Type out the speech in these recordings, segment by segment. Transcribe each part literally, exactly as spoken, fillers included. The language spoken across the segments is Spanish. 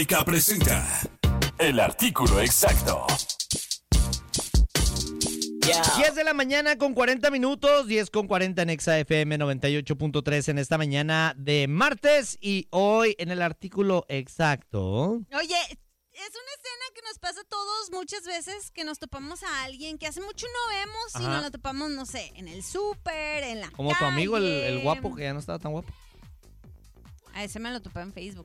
Presenta el artículo exacto. Yeah. diez de la mañana con cuarenta minutos, diez con cuarenta en Exa F M noventa y ocho punto tres en esta mañana de martes. Y hoy en el artículo exacto. Oye, es una escena que nos pasa a todos muchas veces, que nos topamos a alguien que hace mucho no vemos. Ajá. Y nos lo topamos, no sé, en el súper, en la Como calle. tu amigo el, el guapo que ya no estaba tan guapo. A ese me lo topé en Facebook.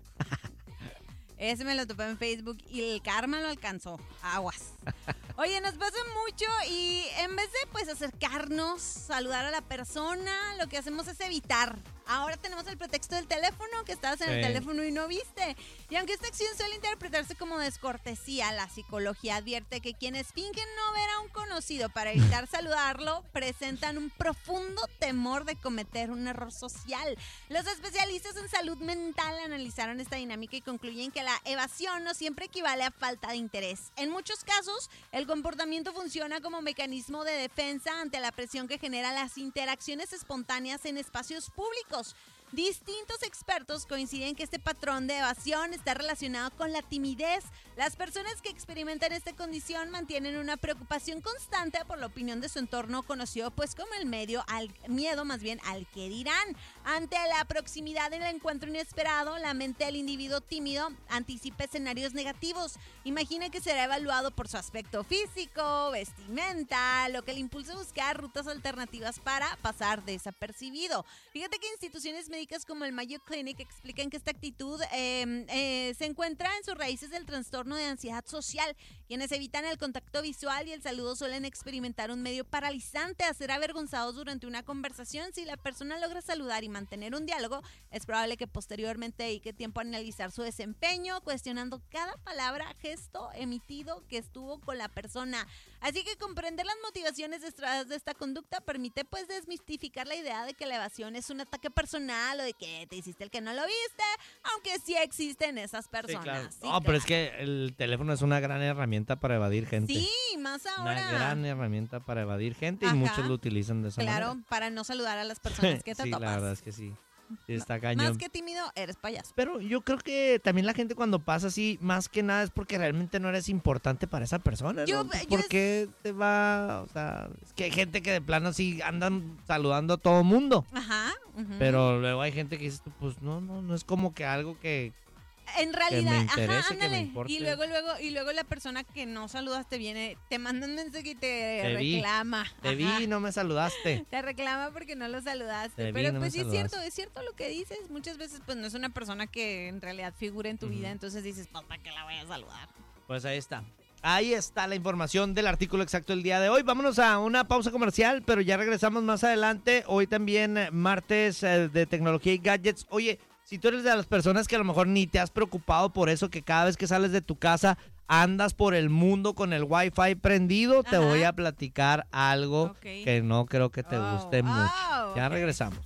Ese me lo topé en Facebook y el karma lo alcanzó. Aguas. Oye, nos pasa mucho y en vez de pues acercarnos, saludar a la persona, lo que hacemos es evitar. Ahora tenemos el pretexto del teléfono, que estabas en sí. el teléfono y no viste. Y aunque esta acción suele interpretarse como descortesía, la psicología advierte que quienes fingen no ver a un conocido para evitar saludarlo, presentan un profundo temor de cometer un error social. Los especialistas en salud mental analizaron esta dinámica y concluyen que la evasión no siempre equivale a falta de interés. En muchos casos, el comportamiento funciona como mecanismo de defensa ante la presión que genera las interacciones espontáneas en espacios públicos. Distintos expertos coinciden que este patrón de evasión está relacionado con la timidez. Las personas que experimentan esta condición mantienen una preocupación constante por la opinión de su entorno, conocido pues como el medio al miedo más bien al que dirán. Ante la proximidad del encuentro inesperado, la mente del individuo tímido anticipa escenarios negativos. Imagina que será evaluado por su aspecto físico, vestimenta, lo que le impulsa a buscar rutas alternativas para pasar desapercibido. Fíjate que instituciones médicas como el Mayo Clinic explican que esta actitud eh, eh, se encuentra en sus raíces del trastorno de ansiedad social. Quienes evitan el contacto visual y el saludo suelen experimentar un medio paralizante a ser avergonzados durante una conversación. Si la persona logra saludar y mantener un diálogo, es probable que posteriormente dedique tiempo a analizar su desempeño, cuestionando cada palabra, gesto emitido que estuvo con la persona. Así que comprender las motivaciones detrás de esta conducta permite pues desmistificar la idea de que la evasión es un ataque personal o de que te hiciste el que no lo viste, aunque sí existen esas personas. Sí, claro. Sí, no, claro. Pero es que el teléfono es una gran herramienta para evadir gente. Sí, más ahora. Una gran herramienta para evadir gente. Ajá. Y muchos lo utilizan de esa claro, manera. Claro, para no saludar a las personas que te sí, topas. Sí, la verdad es que sí. Sí, está cañón. Más que tímido, eres payaso. Pero yo creo que también la gente cuando pasa así, más que nada es porque realmente no eres importante para esa persona, ¿no? Yo, ¿Por yo qué es... te va? O sea, es que hay gente que de plano sí andan saludando a todo mundo. Ajá. Uh-huh. Pero luego hay gente que dice, pues no, no, no es como que algo que... En realidad, que me interese, ajá, ándale. Que me importe. Y luego, luego, y luego la persona que no saludas te viene, te manda un mensaje y te, te reclama. Vi, te vi y no me saludaste. Te reclama porque no lo saludaste. Te Pero vi, no pues sí es saludaste. cierto, es cierto lo que dices. Muchas veces pues no es una persona que en realidad figura en tu uh-huh. vida, entonces dices, pues ¿para qué la voy a saludar? Pues ahí está. Ahí está la información del artículo exacto del día de hoy. Vámonos a una pausa comercial, pero ya regresamos más adelante. Hoy también martes eh, de tecnología y gadgets. Oye, si tú eres de las personas que a lo mejor ni te has preocupado por eso, que cada vez que sales de tu casa andas por el mundo con el Wi-Fi prendido, Ajá. te voy a platicar algo okay. que no creo que te oh. guste mucho. Oh, ya okay. regresamos.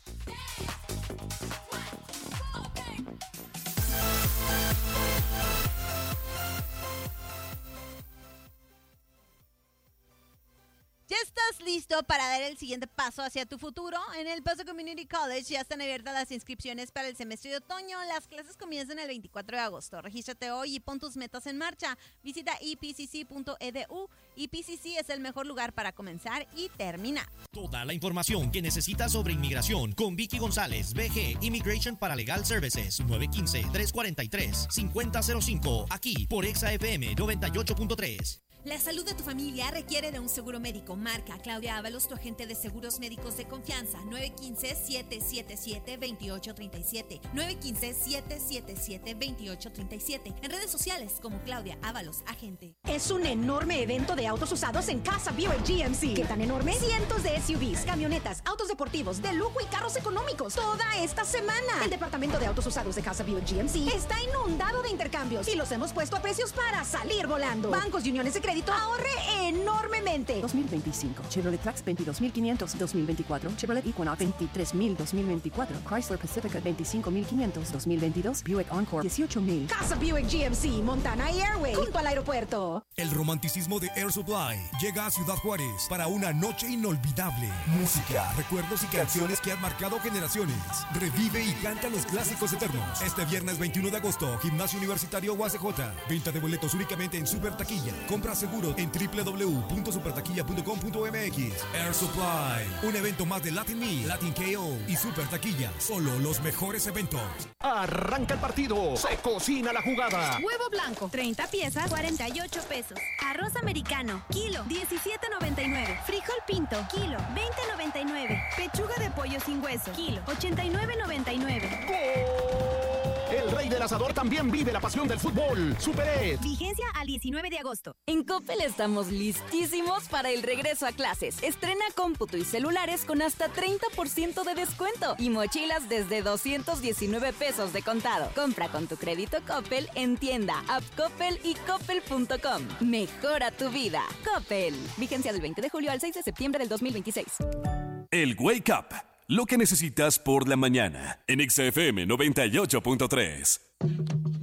¿Ya estás listo para dar el siguiente paso hacia tu futuro? En el Paso Community College ya están abiertas las inscripciones para el semestre de otoño. Las clases comienzan el veinticuatro de agosto. Regístrate hoy y pon tus metas en marcha. Visita e p c c punto e d u. E P C C es el mejor lugar para comenzar y terminar. Toda la información que necesitas sobre inmigración con Vicky González, B G Immigration Paralegal Services, nueve uno cinco, tres cuatro tres, cinco cero cero cinco, aquí por Exa F M noventa y ocho punto tres. La salud de tu familia requiere de un seguro médico. Marca a Claudia Ábalos, tu agente de seguros médicos de confianza. nueve uno cinco, siete siete siete, dos ocho tres siete. nueve uno cinco, siete siete siete, dos ocho tres siete. En redes sociales como Claudia Ábalos, agente. Es un enorme evento de autos usados en Casa Buick G M C. ¿Qué tan enorme? Cientos de S U Vs, camionetas, autos deportivos, de lujo y carros económicos. Toda esta semana. El departamento de autos usados de Casa Buick G M C está inundado de intercambios y los hemos puesto a precios para salir volando. Bancos y uniones de crédito crédito, ahorre enormemente. dos mil veinticinco, Chevrolet Trax veintidós mil quinientos, dos mil veinticuatro, Chevrolet Equinox veintitrés mil, dos mil veinticuatro, Chrysler Pacifica veinticinco mil quinientos, dos mil veintidós, Buick Encore dieciocho mil. Casa Buick G M C, Montana y Airway, junto al aeropuerto. El romanticismo de Air Supply llega a Ciudad Juárez para una noche inolvidable. Música, recuerdos y canciones que han marcado generaciones. Revive y canta los clásicos eternos. Este viernes veintiuno de agosto, Gimnasio Universitario U A C J. Venta de boletos únicamente en Super Taquilla. Compra seguro en doble u doble u doble u punto super taquilla punto com punto m x. Air Supply, un evento más de Latin Me, Latin K O y Super Taquilla. Solo los mejores eventos. Arranca el partido. Se cocina la jugada. Huevo blanco, treinta piezas, cuarenta y ocho pesos. Arroz americano, kilo, diecisiete noventa y nueve. Frijol pinto, kilo, veinte noventa y nueve. Pechuga de pollo sin hueso, kilo, ochenta y nueve noventa y nueve. ¡Gol! El rey del asador también vive la pasión del fútbol. Super Vigencia al diecinueve de agosto. En Coppel estamos listísimos para el regreso a clases. Estrena cómputo y celulares con hasta treinta por ciento de descuento y mochilas desde doscientos diecinueve pesos de contado. Compra con tu crédito Coppel en tienda, app Coppel y coppel punto com. Mejora tu vida. Coppel. Vigencia del veinte de julio al seis de septiembre del dos mil veintiséis. El Wake Up. Lo que necesitas por la mañana. En X F M noventa y ocho punto tres.